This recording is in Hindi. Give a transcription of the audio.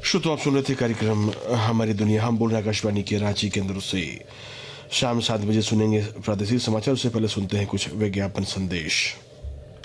श्रोता, आप सुन रहे थे कार्यक्रम हमारी दुनिया। हम बोल रहे हैं आकाशवाणी के रांची केंद्र से। शाम 7 बजे सुनेंगे प्रादेशिक समाचार। उससे पहले सुनते हैं कुछ विज्ञापन संदेश।